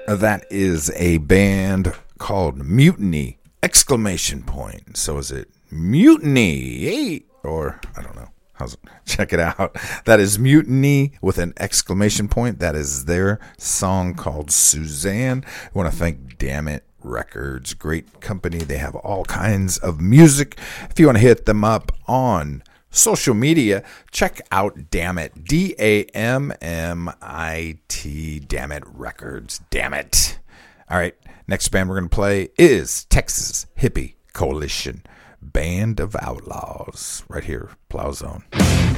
That is a band called Mutiny! Exclamation point. So is it Mutiny? Hey, or I don't know. Check it out. That is Mutiny with an exclamation point. That is their song called Suzanne. I want to thank Dammit Records. Great company. They have all kinds of music. If you want to hit them up on social media, check out Dammit. D-A-M-M-I-T. Dammit Records. Damn it. All right. Next band we're going to play is Texas Hippie Coalition. Band of Outlaws. Right here, Plow Zone.